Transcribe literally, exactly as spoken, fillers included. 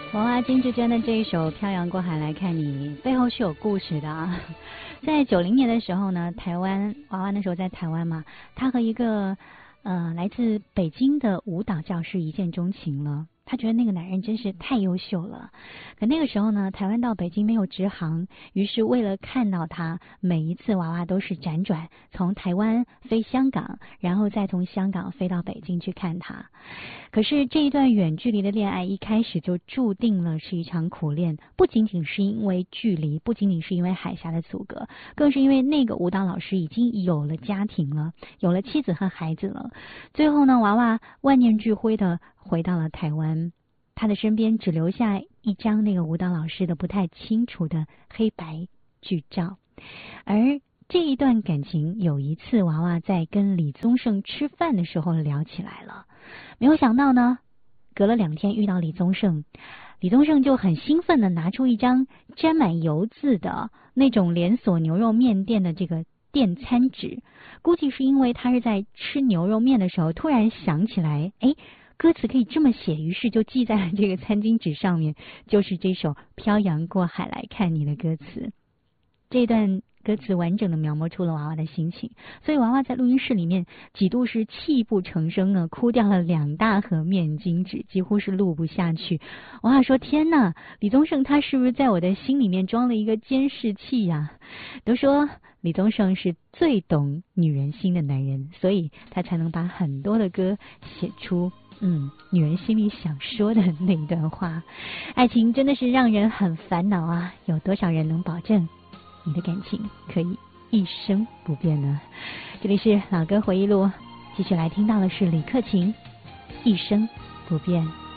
娃娃金志娟的这一首《漂洋过海来看你》背后是有故事的啊。在九零年的时候呢，台湾娃娃那时候在台湾嘛，他和一个呃来自北京的舞蹈教师一见钟情了。他觉得那个男人真是太优秀了，可那个时候呢，台湾到北京没有直航，于是为了看到他，每一次娃娃都是辗转从台湾飞香港，然后再从香港飞到北京去看他。可是这一段远距离的恋爱一开始就注定了是一场苦恋，不仅仅是因为距离，不仅仅是因为海峡的阻隔，更是因为那个舞蹈老师已经有了家庭了，有了妻子和孩子了。最后呢，娃娃万念俱灰的回到了台湾，他的身边只留下一张那个舞蹈老师的不太清楚的黑白剧照。而这一段感情，有一次娃娃在跟李宗盛吃饭的时候聊起来了，没有想到呢，隔了两天遇到李宗盛，李宗盛就很兴奋的拿出一张沾满油渍的那种连锁牛肉面店的这个电餐纸，估计是因为他是在吃牛肉面的时候突然想起来，哎，歌词可以这么写，于是就记在了这个餐巾纸上面，就是这首《漂洋过海来看你》的歌词。这段歌词完整的描摹出了娃娃的心情，所以娃娃在录音室里面几度是泣不成声呢，哭掉了两大盒面巾纸，几乎是录不下去。娃娃说：“天哪，李宗盛他是不是在我的心里面装了一个监视器呀？”都说李宗盛是最懂女人心的男人，所以他才能把很多的歌写出嗯，女人心里想说的那一段话。爱情真的是让人很烦恼啊，有多少人能保证你的感情可以一生不变呢？这里是老歌回忆录，继续来听到的是李克勤《一生不变》。